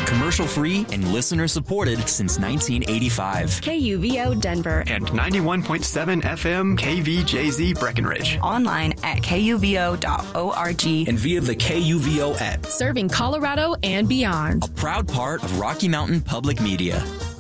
Commercial free and listener supported since 1985. KUVO Denver. And 91.7 FM KVJZ Breckenridge. Online at kuvo.org. And via the KUVO app. Serving Colorado and beyond. A proud part of Rocky Mountain Public Media.